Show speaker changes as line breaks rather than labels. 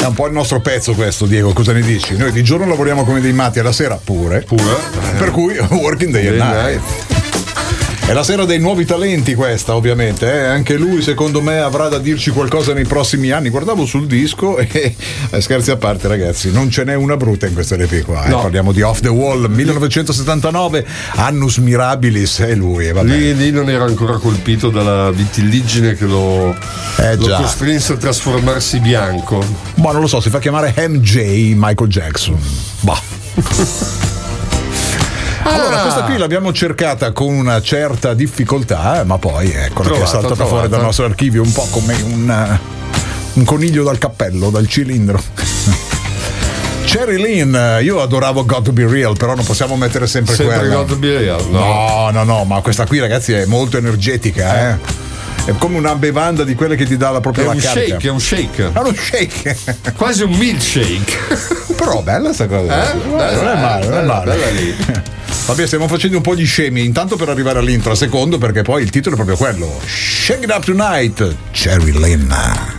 un po' il nostro pezzo questo, Diego, cosa ne dici? Noi di giorno lavoriamo come dei matti, alla sera pure. Per cui working day and night. È la sera dei nuovi talenti questa, ovviamente, anche lui secondo me avrà da dirci qualcosa nei prossimi anni. Guardavo sul disco e scherzi a parte, ragazzi, non ce n'è una brutta in questo LP qua, no. Parliamo di Off the Wall 1979, Annus Mirabilis, e lui, vabbè.
Lì non era ancora colpito dalla vitilligine che lo costrinse a trasformarsi bianco.
Ma non lo so, si fa chiamare MJ Michael Jackson. Bah. Allora, questa qui l'abbiamo cercata con una certa difficoltà, ma poi eccola che è saltata fuori dal nostro archivio un po' come un coniglio dal cappello, dal cilindro. Cherry Lynn, io adoravo Got to Be Real, però non possiamo mettere sempre quella.
Got to Be Real?
No, ma questa qui, ragazzi, è molto energetica, È come una bevanda di quelle che ti dà proprio la carica.
È un shake.
È uno shake.
Quasi un milkshake.
Però bella sta cosa. Non è male.
Bella lì.
Vabbè, stiamo facendo un po' di scemi, intanto per arrivare all'intro, secondo perché poi il titolo è proprio quello. Shake It Up Tonight, Cherry Lynn.